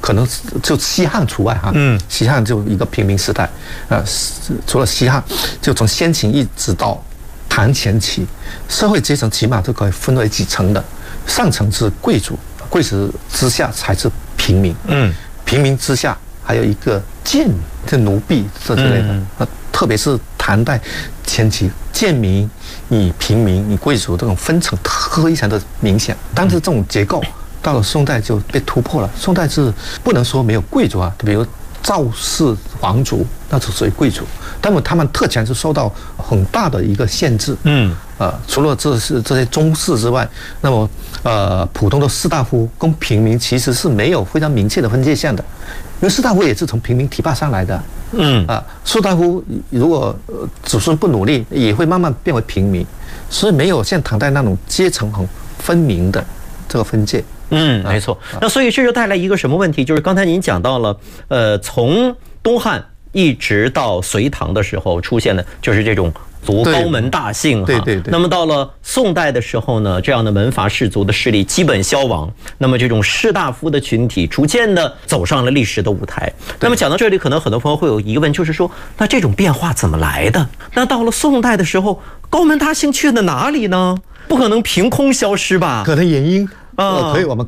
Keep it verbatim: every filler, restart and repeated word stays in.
可能就西汉除外哈，嗯，西汉就一个平民时代，呃，除了西汉，就从先秦一直到唐前期，社会阶层起码都可以分为几层的，上层是贵族，贵族之下才是平民，嗯，平民之下还有一个贱民，这奴婢这之类的，嗯、特别是唐代前期，贱民与平民与贵族这种分层非常的明显，但是这种结构到了宋代就被突破了。宋代是不能说没有贵族啊，比如赵氏皇族，那就属于贵族，但是他们特权是受到很大的一个限制。嗯，呃，除了这是这些宗室之外，那么呃，普通的士大夫跟平民其实是没有非常明确的分界线的，因为士大夫也是从平民提拔上来的。嗯啊，士大夫如果呃子孙不努力，也会慢慢变为平民，所以没有像唐代那种阶层很分明的这个分界。 嗯，没错。那所以这就带来一个什么问题？就是刚才您讲到了，呃，从东汉一直到隋唐的时候出现的就是这种族高门大姓哈。 对对对。 那么到了宋代的时候呢，这样的门阀士族的势力基本消亡，那么这种士大夫的群体逐渐的走上了历史的舞台。那么讲到这里，可能很多朋友会有疑问，就是说，那这种变化怎么来的？那到了宋代的时候，高门大姓去了哪里呢？不可能凭空消失吧？ 可能原因啊，可以我们